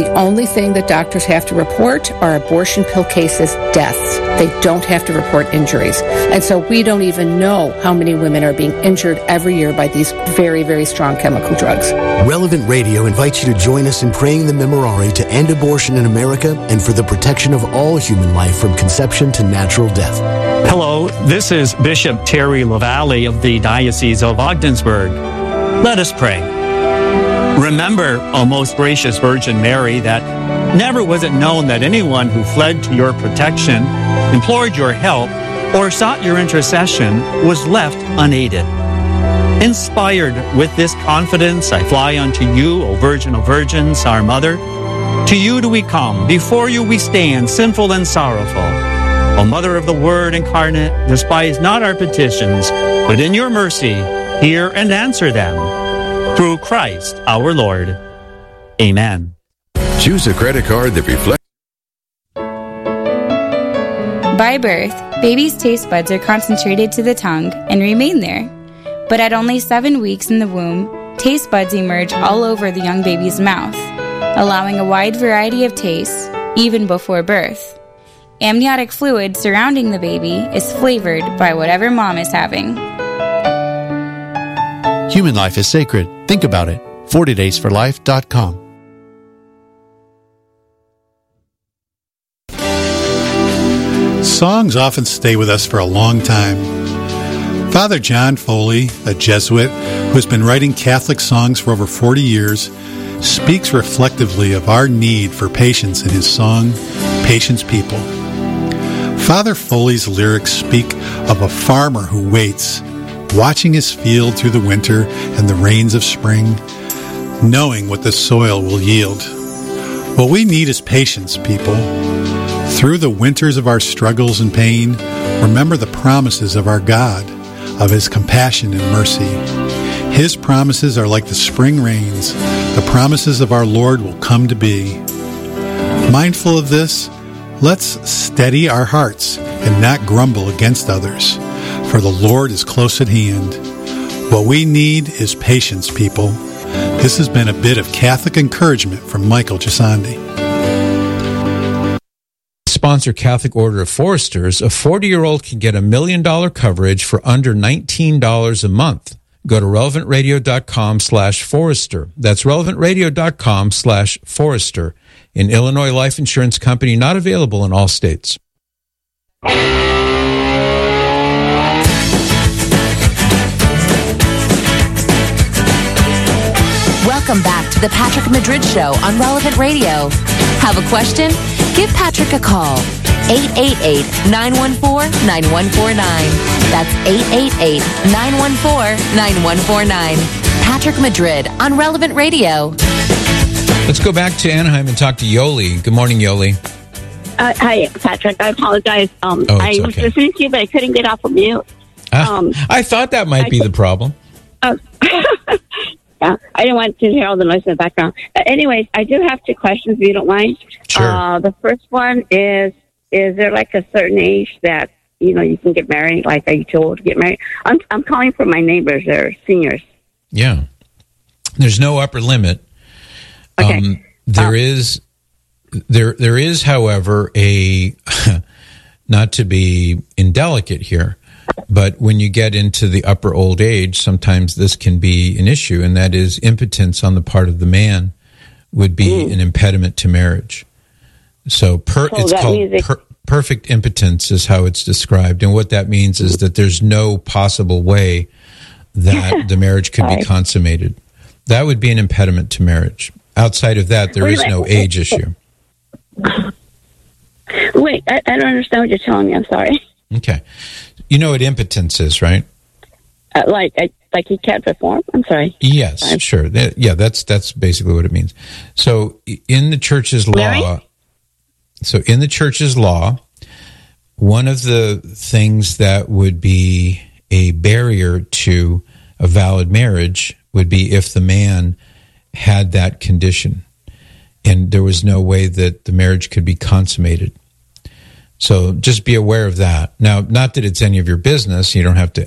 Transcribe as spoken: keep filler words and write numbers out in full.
The only thing that doctors have to report are abortion pill cases, deaths. They don't have to report injuries. And so we don't even know how many women are being injured every year by these very, very strong chemical drugs. Relevant Radio invites you to join us in praying the Memorare to end abortion in America and for the protection of all human life from conception to natural death. Hello, this is Bishop Terry LaValle of the Diocese of Ogdensburg. Let us pray. Remember, O most gracious Virgin Mary, that never was it known that anyone who fled to your protection, implored your help, or sought your intercession was left unaided. Inspired with this confidence, I fly unto you, O Virgin of Virgins, our Mother. To you do we come, before you we stand, sinful and sorrowful. O Mother of the Word incarnate, despise not our petitions, but in your mercy hear and answer them. Through Christ our Lord. Amen. Choose a credit card that reflects. By birth, babies' taste buds are concentrated to the tongue and remain there. But at only seven weeks in the womb, taste buds emerge all over the young baby's mouth, allowing a wide variety of tastes, even before birth. Amniotic fluid surrounding the baby is flavored by whatever mom is having. Human life is sacred. Think about it. forty days for life dot com. Songs often stay with us for a long time. Father John Foley, a Jesuit who has been writing Catholic songs for over forty years, speaks reflectively of our need for patience in his song, Patience People. Father Foley's lyrics speak of a farmer who waits, watching his field through the winter and the rains of spring, knowing what the soil will yield. What we need is patience, people. Through the winters of our struggles and pain, remember the promises of our God, of His compassion and mercy. His promises are like the spring rains. The promises of our Lord will come to be. Mindful of this, let's steady our hearts and not grumble against others, for the Lord is close at hand. What we need is patience, people. This has been a bit of Catholic encouragement from Michael Gisandi. Sponsor Catholic Order of Foresters, a forty-year-old can get a million dollar coverage for under nineteen dollars a month. Go to relevant radio dot com slash forester. That's relevant radio dot com slash forester. An Illinois life insurance company not available in all states. Welcome back to the Patrick Madrid Show on Relevant Radio. Have a question? Give Patrick a call. eight eight eight, nine one four, nine one four nine. That's eight eight eight, nine one four, nine one four nine. Patrick Madrid on Relevant Radio. Let's go back to Anaheim and talk to Yoli. Good morning, Yoli. Uh, hi, Patrick. I apologize. Um, oh, I was okay. listening to you, but I couldn't get off of mute. Um, uh, I thought that might I be could, the problem. Uh, yeah, I didn't want to hear all the noise in the background. Uh, anyways, I do have two questions, if you don't mind. Sure. Uh, the first one is, is there like a certain age that, you know, you can get married? Like, are you too old to get married? I'm, I'm calling for my neighbors. They're seniors. Yeah. There's no upper limit. Okay. Um, there um, is, there, there is, however, a, not to be indelicate here, but when you get into the upper old age, sometimes this can be an issue, and that is impotence on the part of the man would be mm. an impediment to marriage. So, per, so it's called it- per, perfect impotence is how it's described, and what that means is that there's no possible way that the marriage could be consummated. That would be an impediment to marriage. Outside of that, there Wait, is no wait, age wait, issue. Wait, I, I don't understand what you're telling me. I'm sorry. Okay. You know what impotence is, right? Uh, like, I, like he can't perform? I'm sorry. Yes, sorry. Sure. That, yeah, that's that's basically what it means. So, in the church's law, Mary? so in the church's law, one of the things that would be a barrier to a valid marriage would be if the man had that condition and there was no way that the marriage could be consummated. So just be aware of that. Now, not that it's any of your business. You don't have to